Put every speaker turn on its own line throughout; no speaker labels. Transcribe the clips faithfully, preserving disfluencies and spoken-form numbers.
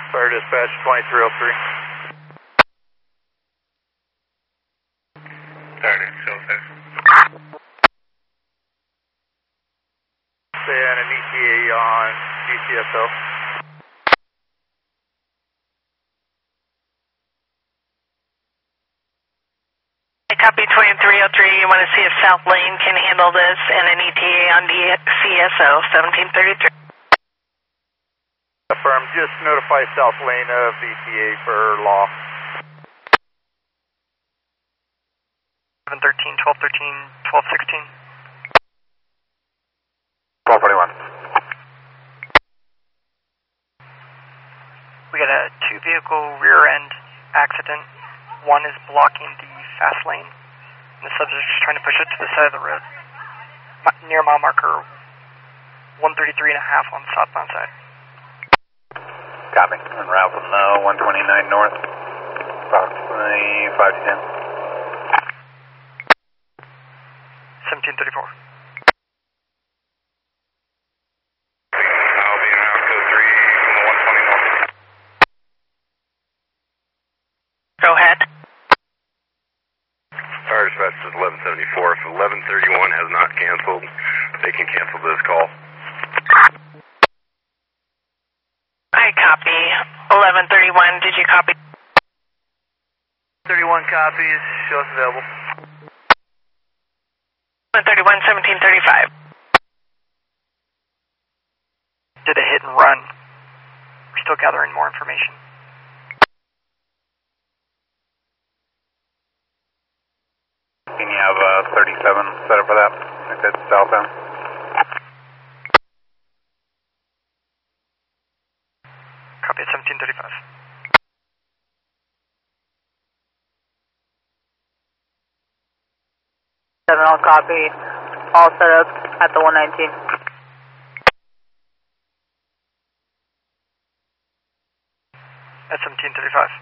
Fire dispatch twenty-three oh three.
Saturday, show six.
And an E T A on G C S O.
Copy twenty-three oh three. You want to see if South Lane can handle this and an E T A on the C S O seventeen thirty-three.
Affirm. Just notify South Lane of E T A for law.
eleven thirteen, twelve thirteen, twelve sixteen.
twelve forty-one.
We got a two vehicle rear end accident. One is blocking the fast lane, and the subject is trying to push it to the side of the road, near mile marker one thirty-three and a half on the southbound side.
Copy. En route from the one twenty-nine north, approximately five to ten.
seventeen thirty-four.
I'll be in route code three from the one twenty north.
Go ahead.
Fire dispatch is eleven seventy-four. If eleven thirty-one has not canceled, they can cancel this call.
I copy. eleven thirty-one, did you copy?
thirty-one copies. Show us available.
eleven thirty-one, seventeen thirty-five.
Did a hit and run. We're still gathering more information.
Can you have uh, thirty-seven set up for that? If it's southbound.
Copy at seventeen thirty-five.
seven, I'll copy. All set up at the one nineteen.
At seventeen thirty-five.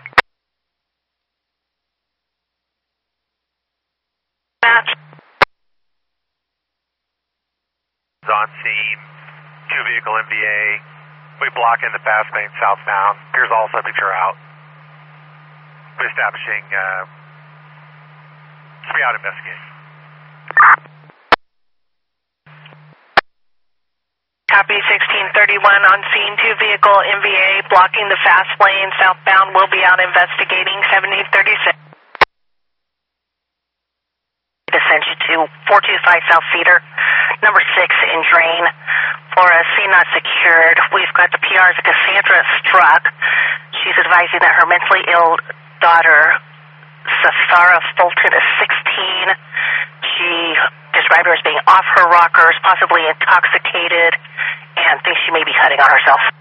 Match.
On scene, two vehicle M V A. We block in the fast lane southbound. Here's all subjects are out. We're establishing, uh, should be out investigating.
Copy sixteen thirty-one on scene, two vehicle M V A blocking the fast lane southbound. Will be out investigating seventeen thirty-six. To send you to four two five South Cedar, number six in drain. Flora C not secured. We've got the P Rs of Cassandra Struck. She's advising that her mentally ill daughter, Safara Fulton, is sixteen. She described her as being off her rockers, possibly intoxicated, and thinks she may be cutting on herself.